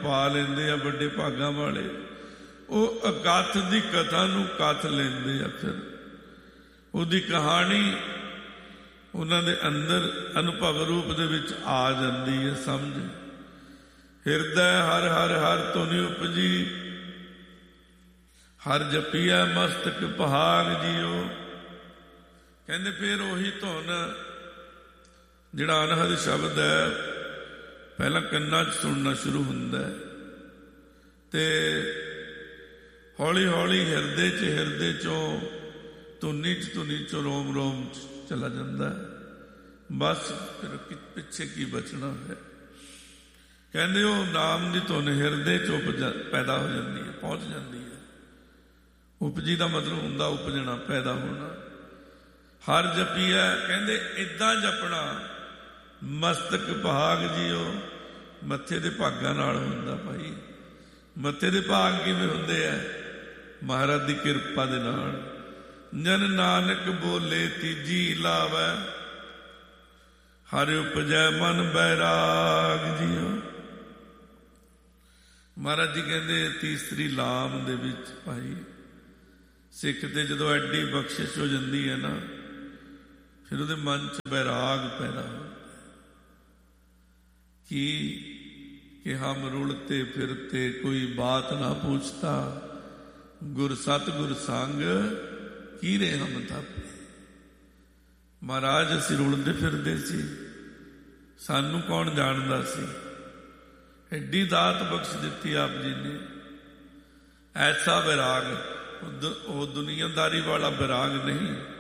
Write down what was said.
ਪਾ ਲੈਂਦੇ ਆ ਵੱਡੇ ਭਾਗਾਂ ਵਾਲੇ, ਉਹ ਅਕਥ ਦੀ ਕਥਾ ਨੂੰ ਕਥ ਲੈਂਦੇ ਆ, ਫਿਰ ਉਹਦੀ ਕਹਾਣੀ ਉਹਨਾਂ ਦੇ ਅੰਦਰ ਅਨੁਭਵ ਰੂਪ ਦੇ ਵਿੱਚ ਆ ਜਾਂਦੀ ਹੈ ਸਮਝ। ਹਿਰਦੈ ਹਰ ਹਰ ਹਰ ਧੁਨੀ ਉਪਜੀ, ਹਰ ਜਪੀਐ ਮਸਤਕ ਪਹਾਗ ਜੀਓ। ਕਹਿੰਦੇ ਫਿਰ ਉਹੀ ਧੁਨ ਜਿਹੜਾ ਅਨਹਦ ਸ਼ਬਦ ਹੈ ਪਹਿਲਾਂ ਕੰਨਾਂ 'ਚ ਸੁਣਨਾ ਸ਼ੁਰੂ ਹੁੰਦਾ ਹੈ ਤੇ ਹੌਲੀ ਹੌਲੀ ਹਿਰਦੇ 'ਚੋਂ ਧੁਨੀ 'ਚੋਂ ਰੋਮ ਰੋਮ 'ਚ ਚਲਾ ਜਾਂਦਾ ਹੈ। ਬਸ ਫਿਰ ਪਿੱਛੇ ਕੀ ਬਚਣਾ ਹੈ। ਕਹਿੰਦੇ ਉਹ ਨਾਮ ਦੀ ਧੁਨ ਹਿਰਦੇ 'ਚ ਪੈਦਾ ਹੋ ਜਾਂਦੀ ਹੈ, ਪਹੁੰਚ ਜਾਂਦੀ ਹੈ। ਉਪਜੀ ਦਾ ਮਤਲਬ ਹੁੰਦਾ ਉਪਜਣਾ, ਪੈਦਾ ਹੋਣਾ। ਹਰ ਜਪੀਐ ਕਹਿੰਦੇ ਇੱਦਾਂ ਜਪਣਾ, ਮਸਤਕ ਭਾਗ ਜੀਓ, ਮੱਥੇ ਦੇ ਭਾਗਾਂ ਨਾਲ ਹੁੰਦਾ ਭਾਈ। ਮੱਥੇ ਦੇ ਭਾਗ ਕਿਵੇਂ ਹੁੰਦੇ ਆ? ਮਹਾਰਾਜ ਦੀ ਕਿਰਪਾ ਦੇ ਨਾਲ। ਜਨ ਨਾਨਕ ਬੋਲੇ ਤੀਜੀ ਲਾਵੈ, ਹਰਿ ਉਪਜੈ ਮਨ ਬੈਰਾਗ ਜੀਓ। ਮਹਾਰਾਜ ਜੀ ਕਹਿੰਦੇ ਤੀਸਰੀ ਲਾਮ ਦੇ ਵਿੱਚ ਭਾਈ ਸਿੱਖ ਤੇ ਜਦੋਂ ਐਡੀ ਬਖਸ਼ਿਸ਼ ਹੋ ਜਾਂਦੀ ਹੈ ਨਾ, ਫਿਰ ਉਹਦੇ ਮਨ 'ਚ ਬੈਰਾਗ ਪੈਦਾ ਹੁੰਦਾ ਕਿ ਹਮ ਰੁਲਤੇ ਫਿਰਤੇ ਕੋਈ ਬਾਤ ਨਾ ਪੁੱਛਤਾ, ਗੁਰ ਸਤਿਗੁਰ ਸੰਗ ਕੀਰੇ ਹਮ ਥਾਪੇ। ਮਹਾਰਾਜ ਅਸੀਂ ਰੁਲਦੇ ਫਿਰਦੇ ਸੀ, ਸਾਨੂੰ ਕੌਣ ਜਾਣਦਾ ਸੀ। ਐਡੀ ਦਾਤ ਬਖਸ਼ ਦਿੱਤੀ ਆਪ ਜੀ ਨੇ। ਐਸਾ ਵਿਰਾਗ, ਉਹ ਦੁਨੀਆਦਾਰੀ ਵਾਲਾ ਵਿਰਾਗ ਨਹੀਂ,